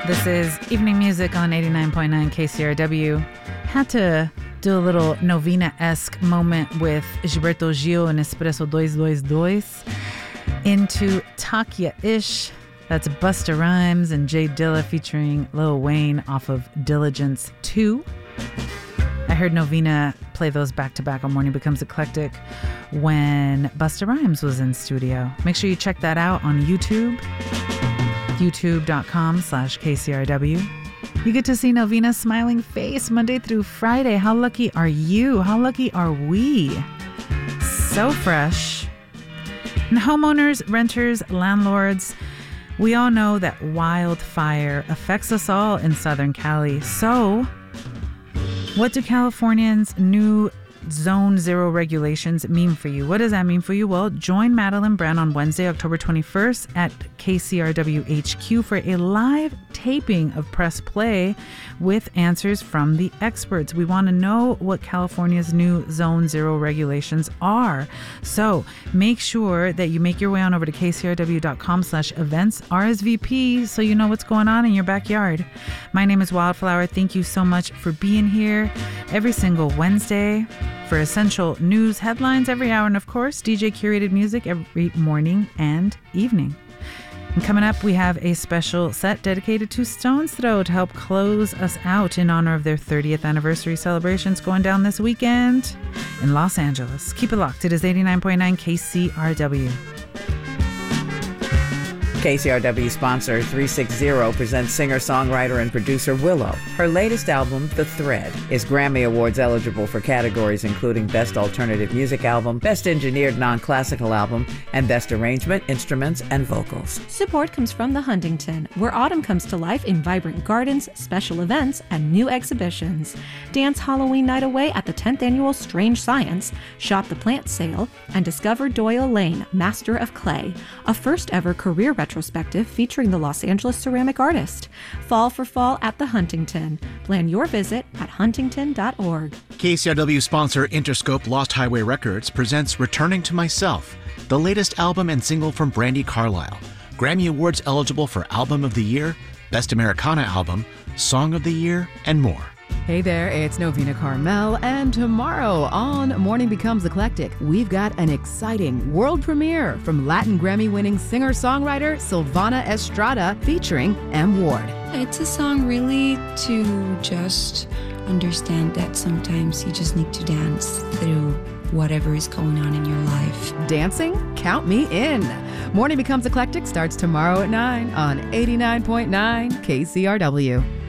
This is Evening Music on 89.9 KCRW. Had to do a little Novena-esque moment with Gilberto Gil and Espresso 222 into Takia-ish. That's Busta Rhymes and Jay Dilla featuring Lil Wayne off of Diligence 2. I heard Novena play those back-to-back on Morning Becomes Eclectic when Busta Rhymes was in studio. Make sure you check that out on YouTube, youtube.com/KCRW. You get to see Novena's smiling face Monday through Friday. How lucky are you? How lucky are we? So fresh. And homeowners, renters, landlords, we all know that wildfire affects us all in Southern Cali. So, what do Californians' new Zone 0 regulations mean for you? What does that mean for you? Well, join Madeline Brown on Wednesday, October 21st at KCRW HQ for a live taping of Press Play with answers from the experts. We want to know what California's new Zone 0 regulations are. So make sure that you make your way on over to kcrw.com/events RSVP so you know what's going on in your backyard. My name is Wildflower. Thank you so much for being here every single Wednesday for essential news headlines every hour, and of course, DJ curated music every morning and evening. And coming up, we have a special set dedicated to Stones Throw to help close us out in honor of their 30th anniversary celebrations going down this weekend in Los Angeles. Keep it locked. It is 89.9 KCRW. KCRW sponsor 360 presents singer-songwriter and producer Willow. Her latest album, The Thread, is Grammy Awards eligible for categories including Best Alternative Music Album, Best Engineered Non-Classical Album, and Best Arrangement, Instruments, and Vocals. Support comes from the Huntington, where autumn comes to life in vibrant gardens, special events, and new exhibitions. Dance Halloween night away at the 10th annual Strange Science, shop the plant sale, and discover Doyle Lane, Master of Clay, a first-ever career retrospective featuring the Los Angeles ceramic artist. Fall for Fall at the Huntington. Plan your visit at huntington.org. KCRW sponsor Interscope Lost Highway Records presents Returning to Myself, the latest album and single from Brandi Carlile. Grammy Awards eligible for Album of the Year, Best Americana Album, Song of the Year, and more. Hey there, it's Novena Carmel, and tomorrow on Morning Becomes Eclectic, we've got an exciting world premiere from Latin Grammy-winning singer-songwriter Silvana Estrada featuring M. Ward. It's a song really to just understand that sometimes you just need to dance through whatever is going on in your life. Dancing? Count me in. Morning Becomes Eclectic starts tomorrow at 9 on 89.9 KCRW.